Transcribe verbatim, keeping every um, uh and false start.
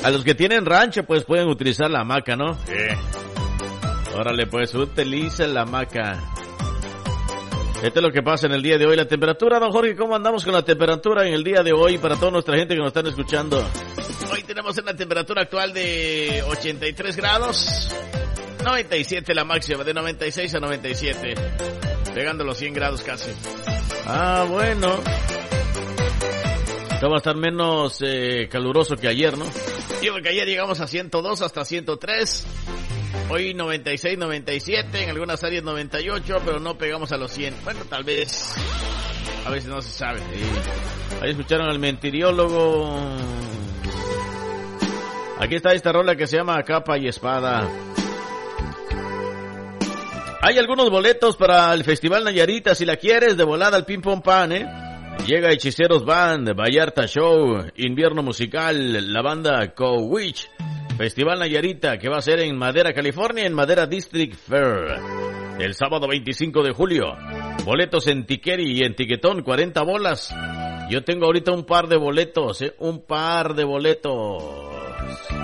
A los que tienen rancho, pues pueden utilizar la hamaca, ¿no? Sí. Órale, pues utiliza la hamaca. Esto es lo que pasa en el día de hoy. La temperatura, don Jorge, ¿cómo andamos con la temperatura en el día de hoy para toda nuestra gente que nos están escuchando? Hoy tenemos una temperatura actual de ochenta y tres grados, noventa y siete la máxima, de noventa y seis a noventa y siete, pegando los cien grados casi. Ah, bueno. Esto va a estar menos eh, caluroso que ayer, ¿no? Digo que ayer llegamos a ciento dos hasta ciento tres. Hoy noventa y seis, noventa y siete, en algunas áreas noventa y ocho, pero no pegamos a los cien. Bueno, tal vez, a veces no se sabe. Sí. Ahí escucharon al mentiriólogo. Aquí está esta rola que se llama Capa y Espada. Hay algunos boletos para el Festival Nayarita, si la quieres, de volada al Ping Pong Pan, ¿eh? Llega Hechiceros Band, Vallarta Show, Invierno Musical, la banda Co-Witch. Festival Nayarita, que va a ser en Madera, California, en Madera District Fair. El sábado veinticinco de julio. Boletos en Tiqueri y en Tiquetón, cuarenta bolas. Yo tengo ahorita un par de boletos, ¿eh? Un par de boletos.